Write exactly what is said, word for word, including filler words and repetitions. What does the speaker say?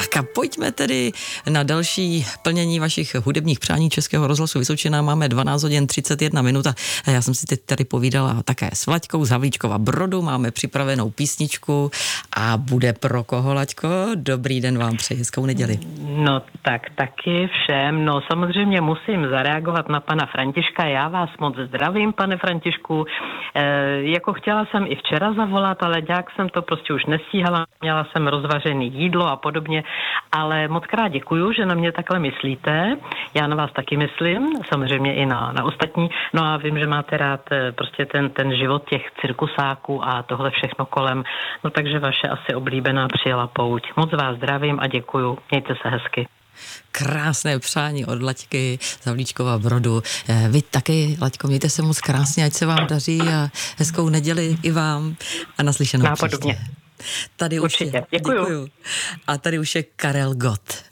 Tak a pojďme tedy na další plnění vašich hudebních přání Českého rozhlasu Vysočina. Máme dvanáct hodin třicet jedna minut a já jsem si teď tady povídala také s Laďkou z Havlíčkova Brodu. Máme připravenou písničku a bude pro koho, Laďko? Dobrý den vám přeji, hezkou neděli. No tak taky všem. No samozřejmě musím zareagovat na pana Františka. Já vás moc zdravím, pane Františku. E, jako chtěla jsem i včera zavolat, ale nějak jsem to prostě už nestíhala. Měla jsem rozvařený jídlo a podobně, ale moc krát děkuju, že na mě takhle myslíte. Já na vás taky myslím, samozřejmě i na, na ostatní. No a vím, že máte rád prostě ten, ten život těch cirkusáků a tohle všechno kolem. No takže vaše asi oblíbená přijela pouť. Moc vás zdravím a děkuju. Mějte se hezky. Krásné přání od Laďky z Havlíčkova Brodu. Vy taky, Laďko, mějte se moc krásně, ať se vám daří a hezkou neděli i vám a naslyšenou příště. Nápodobně. Tady Určitě. Už je, děkuju. děkuju. A tady už je Karel Gott.